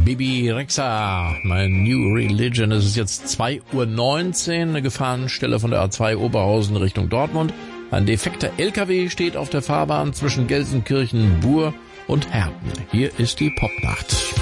Bibi Rexha, mein New Religion. Es ist jetzt 2:19 Uhr, eine Gefahrenstelle von der A2 Oberhausen Richtung Dortmund. Ein defekter LKW steht auf der Fahrbahn zwischen Gelsenkirchen, Buhr und Herten. Hier ist die Popnacht.